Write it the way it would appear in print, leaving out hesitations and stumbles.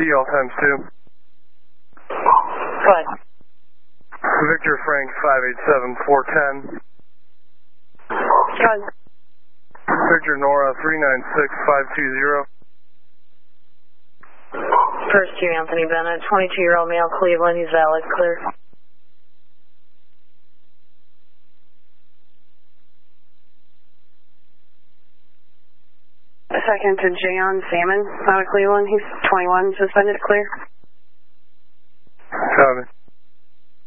all times 2. Go ahead. Victor Frank 587-410. Go ahead. Victor Nora 396-520. First 2, Anthony Bennett, 22-year-old male, Cleveland. He's valid, clear. Second to Jayon Salmon out of Cleveland. He's 21, suspended, clear.